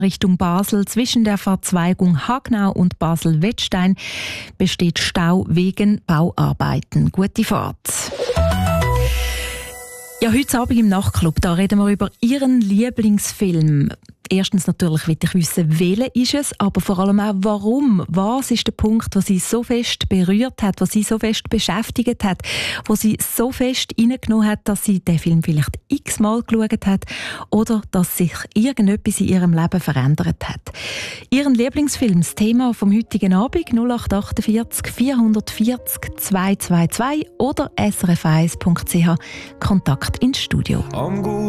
Richtung Basel zwischen der Verzweigung Hagnau und Basel-Wettstein besteht Stau wegen Bauarbeiten. Gute Fahrt. Ja, heute Abend im Nachtclub, da reden wir über Ihren Lieblingsfilm. Erstens natürlich will ich wissen, welcher ist es, aber vor allem auch warum. Was ist der Punkt, der Sie so fest berührt hat, was Sie so fest beschäftigt hat, wo Sie so fest reingenommen hat, dass Sie den Film vielleicht x-mal geschaut hat oder dass sich irgendetwas in Ihrem Leben verändert hat. Ihren Lieblingsfilm, das Thema vom heutigen Abend 0848 440 222 oder srf1.ch. Kontakt ins Studio.